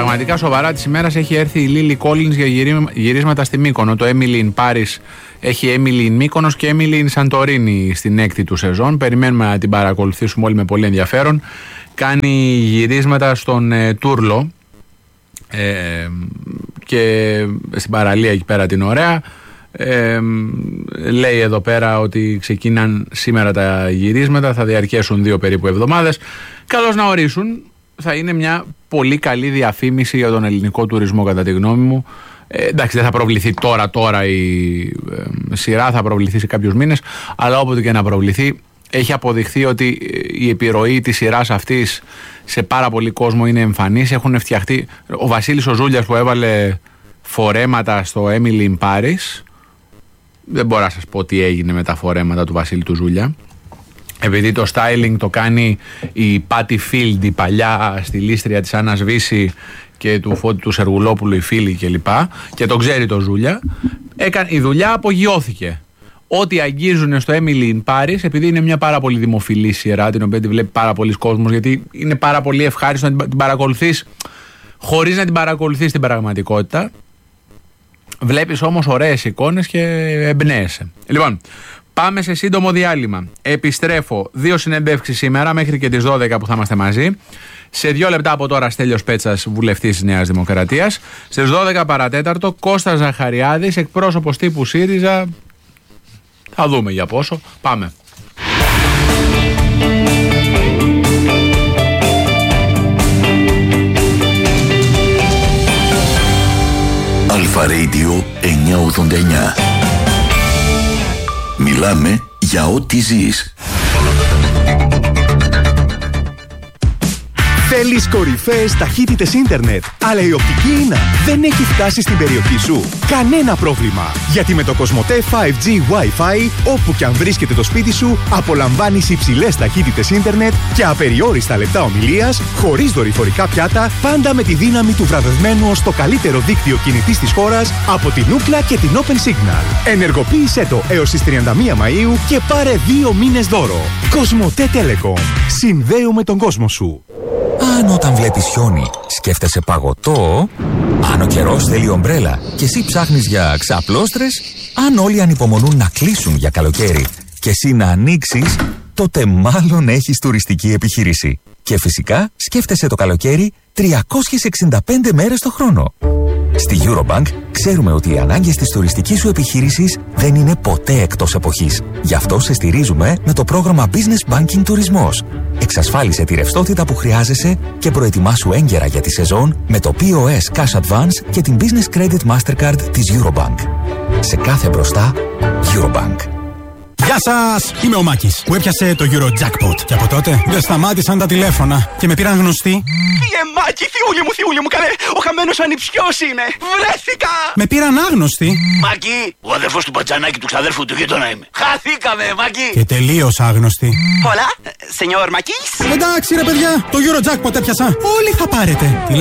πραγματικά σοβαρά της ημέρας έχει έρθει η Λίλι Κόλινς για γυρίσματα στη Μύκονο. Το Emily in Paris έχει Emily in Μύκονος και Emily in Σαντορίνη στην έκτη του σεζόν. Περιμένουμε να την παρακολουθήσουμε όλοι με πολύ ενδιαφέρον. Κάνει γυρίσματα στον Τούρλο και στην παραλία εκεί πέρα την ωραία. Λέει εδώ πέρα ότι ξεκίναν σήμερα τα γυρίσματα, θα διαρκέσουν 2 περίπου εβδομάδες. Καλώς να ορίσουν. Θα είναι μια πολύ καλή διαφήμιση για τον ελληνικό τουρισμό, κατά τη γνώμη μου. Εντάξει, δεν θα προβληθεί τώρα η σειρά, θα προβληθεί σε κάποιους μήνες, αλλά όποτε και να προβληθεί, έχει αποδειχθεί ότι η επιρροή της σειράς αυτής σε πάρα πολύ κόσμο είναι εμφανής. Έχουν φτιαχτεί. Ο Βασίλης ο Ζούλιας που έβαλε φορέματα στο Emily in Paris, δεν μπορώ να σας πω τι έγινε με τα φορέματα του Βασίλη του Ζούλια. Επειδή το styling το κάνει η Πάτη Field, η παλιά στιλίστρια της Άννας Βύση και του Φώτη του Σεργουλόπουλου, η φίλη κλπ. Και το ξέρει το Ζούλια. Η δουλειά απογειώθηκε. Ό,τι αγγίζουν στο Emily in Paris, επειδή είναι μια πάρα πολύ δημοφιλή σειρά, την οποία τη βλέπει πάρα πολλοί κόσμος, γιατί είναι πάρα πολύ ευχάριστο να την παρακολουθείς χωρίς να την παρακολουθείς στην πραγματικότητα. Βλέπεις όμως ωραίες εικόνες και εμπνέεσαι. Λοιπόν, πάμε σε σύντομο διάλειμμα. Επιστρέφω 2 συνεντεύξεις σήμερα μέχρι και τις 12 που θα είμαστε μαζί. Σε 2 λεπτά από τώρα Στέλιος Πέτσας, βουλευτής της Νέας Δημοκρατίας. Στις 12 παρατέταρτο Κώστας Ζαχαριάδης, εκπρόσωπος τύπου ΣΥΡΙΖΑ. Θα δούμε για πόσο. Πάμε. Αλφα Radio 989. Μιλάμε για ό,τι ζεις. Θέλεις κορυφαίες ταχύτητες ίντερνετ, αλλά η οπτική ίνα δεν έχει φτάσει στην περιοχή σου? Κανένα πρόβλημα, γιατί με το Κοσμοτέ 5G Wi-Fi, όπου και αν βρίσκεται το σπίτι σου, απολαμβάνεις υψηλές ταχύτητες ίντερνετ και απεριόριστα λεπτά ομιλίας, χωρίς δορυφορικά πιάτα, πάντα με τη δύναμη του βραβευμένου ως το καλύτερο δίκτυο κινητής της χώρας από την Ookla και την Open Signal. Ενεργοποίησέ το έως τις 31 Μαΐου και πάρε 2 μήνες δώρο. Κοσμοτέ Telecom. Συνδέουμε τον κόσμο σου. Αν όταν βλέπεις χιόνι σκέφτεσαι παγωτό, αν ο καιρός θέλει ομπρέλα και εσύ ψάχνεις για ξαπλώστρες, αν όλοι ανυπομονούν να κλείσουν για καλοκαίρι και εσύ να ανοίξεις, τότε μάλλον έχεις τουριστική επιχείρηση. Και φυσικά σκέφτεσαι το καλοκαίρι 365 μέρες το χρόνο. Στη Eurobank ξέρουμε ότι οι ανάγκες της τουριστικής σου επιχείρησης δεν είναι ποτέ εκτός εποχής. Γι' αυτό σε στηρίζουμε με το πρόγραμμα Business Banking Τουρισμός. Εξασφάλισε τη ρευστότητα που χρειάζεσαι και προετοιμάσου έγκαιρα για τη σεζόν με το POS Cash Advance και την Business Credit Mastercard της Eurobank. Σε κάθε μπροστά, Eurobank. Γεια σας! Είμαι ο Μάκης που έπιασε το Eurojackpot. Και από τότε δεν σταμάτησαν τα τηλέφωνα και με πήραν γνωστοί. Μάκη, θιούλη μου, καλέ! Ο χαμένος ανιψιός είμαι! Βρέθηκα! Με πήραν άγνωστοι. Μάκη, ο αδερφός του πατζανάκι του ξαδέρφου του γείτονα είμαι. Χαθήκαμε, Μάκη! Και τελείως άγνωστοι. Hola, señor Μάκης. Εντάξει ρε παιδιά, το Eurojackpot έπιασα. Όλοι θα πάρετε.